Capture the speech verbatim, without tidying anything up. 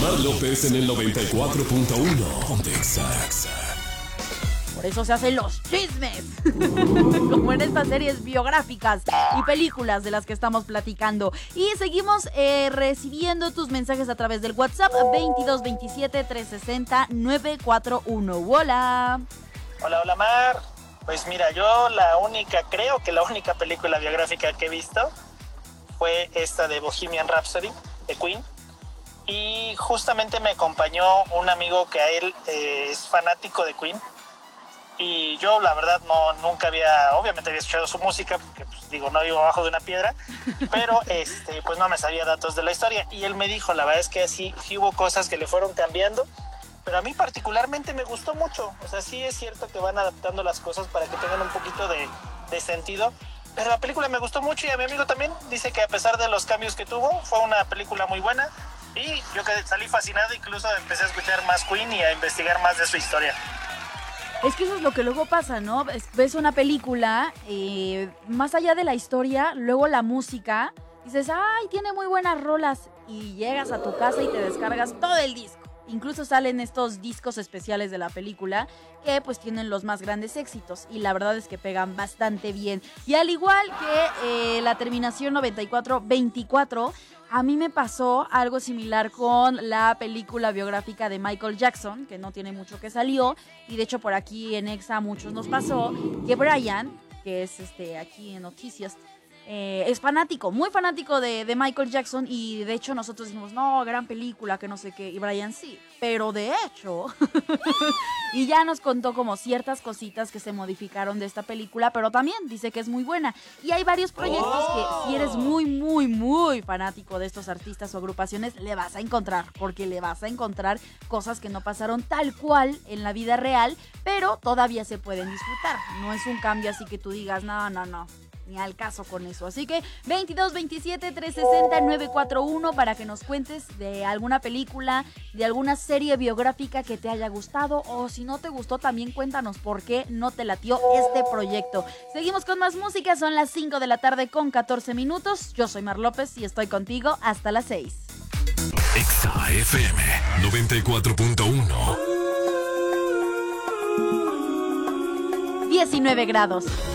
Mar López en el noventa y cuatro punto uno. Pontexa. Por eso se hacen los chismes, como en estas series biográficas y películas de las que estamos platicando. Y seguimos eh, recibiendo tus mensajes a través del WhatsApp veintidós veintisiete trescientos sesenta novecientos cuarenta y uno. Hola. Hola, hola Mar. Pues mira, yo la única, creo que la única película biográfica que he visto fue esta de Bohemian Rhapsody, de Queen. Y justamente me acompañó un amigo que a él eh, es fanático de Queen. Y yo la verdad no nunca había, obviamente había escuchado su música, porque pues, digo, no vivo abajo de una piedra, pero este pues no me sabía datos de la historia. Y él me dijo, la verdad es que sí, sí hubo cosas que le fueron cambiando, pero a mí particularmente me gustó mucho. O sea, sí es cierto que van adaptando las cosas para que tengan un poquito de, de sentido, pero la película me gustó mucho y a mi amigo también. Dice que a pesar de los cambios que tuvo, fue una película muy buena. Y yo quedé, salí fascinado, incluso empecé a escuchar más Queen y a investigar más de su historia. Es que eso es lo que luego pasa, ¿no? Ves una película, eh, más allá de la historia, luego la música, dices, ay, tiene muy buenas rolas, y llegas a tu casa y te descargas todo el disco. Incluso salen estos discos especiales de la película que pues tienen los más grandes éxitos y la verdad es que pegan bastante bien. Y al igual que eh, la terminación noventa y cuatro veinticuatro, a mí me pasó algo similar con la película biográfica de Michael Jackson, que no tiene mucho que salió, y de hecho por aquí en Exa a muchos nos pasó que Brian, que es este aquí en Noticias, Eh, es fanático, muy fanático de, de Michael Jackson, y de hecho nosotros dijimos, no, gran película, que no sé qué, y Brian sí, pero de hecho, y ya nos contó como ciertas cositas que se modificaron de esta película, pero también dice que es muy buena, y hay varios proyectos oh. que si eres muy, muy, muy fanático de estos artistas o agrupaciones, le vas a encontrar, porque le vas a encontrar cosas que no pasaron tal cual en la vida real, pero todavía se pueden disfrutar, no es un cambio así que tú digas, no, no, no, ni al caso con eso. Así que veintidós veintisiete trescientos sesenta novecientos cuarenta y uno para que nos cuentes de alguna película, de alguna serie biográfica que te haya gustado, o si no te gustó también cuéntanos por qué no te latió este proyecto. Seguimos con más música, son las cinco de la tarde con catorce minutos. Yo soy Mar López y estoy contigo hasta las seis. Exa F M noventa y cuatro punto uno. diecinueve grados.